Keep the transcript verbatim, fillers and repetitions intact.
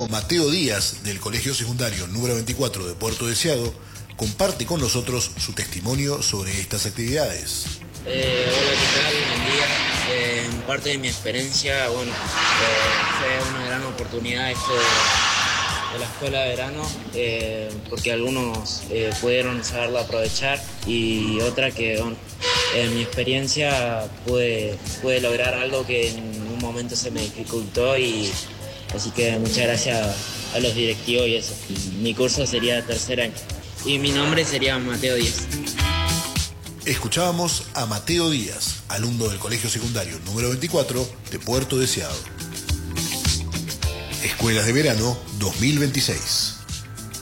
Mateo Díaz, del Colegio Secundario número veinticuatro de Puerto Deseado, comparte con nosotros su testimonio sobre estas actividades. Eh, hola, ¿qué tal? Buen día. Eh, en parte de mi experiencia, bueno, eh, fue una gran oportunidad esto de, de la escuela de verano, eh, porque algunos eh, pudieron saberlo aprovechar y otra que, bueno, en mi experiencia pude, pude lograr algo que en un momento se me dificultó, y así que muchas gracias a los directivos y eso. Mi curso sería tercer año y mi nombre sería Mateo Díaz. Escuchábamos a Mateo Díaz, alumno del Colegio Secundario número veinticuatro de Puerto Deseado. Escuelas de Verano dos mil veintiséis.